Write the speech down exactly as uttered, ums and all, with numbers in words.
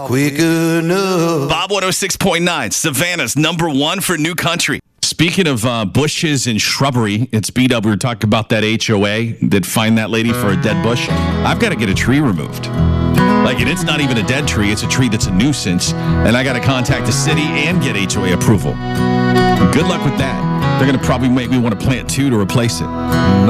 Quick enough. Bob one oh six point nine, Savannah's number one for new country. Speaking of uh, bushes and shrubbery, it's B-Dub. We were talking about that H O A that fined that lady for a dead bush. I've got to get a tree removed. Like, and it's not even a dead tree. It's a tree that's a nuisance. And I got to contact the city and get H O A approval. Good luck with that. They're going to probably make me want to plant two to replace it.